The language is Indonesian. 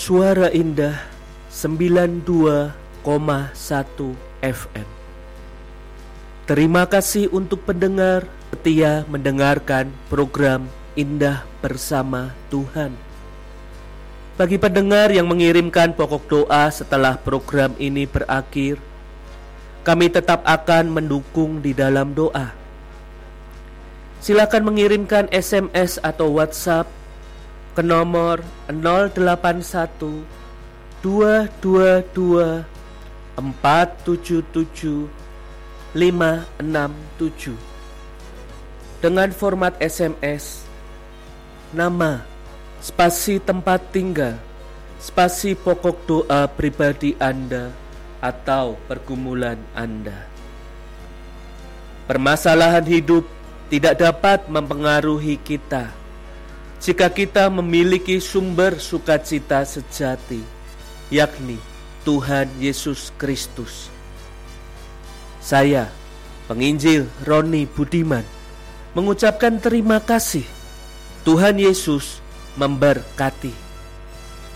Suara Indah 92,1 FM. Terima kasih untuk pendengar setia mendengarkan program Indah Bersama Tuhan. Bagi pendengar yang mengirimkan pokok doa setelah program ini berakhir, kami tetap akan mendukung di dalam doa. Silakan mengirimkan SMS atau WhatsApp ke nomor 081 222 477 567 dengan format SMS nama, spasi tempat tinggal, spasi pokok doa pribadi Anda atau pergumulan Anda. Permasalahan hidup tidak dapat mempengaruhi kita jika kita memiliki sumber sukacita sejati, yakni Tuhan Yesus Kristus. Saya, penginjil Roni Budiman, mengucapkan terima kasih. Tuhan Yesus memberkati.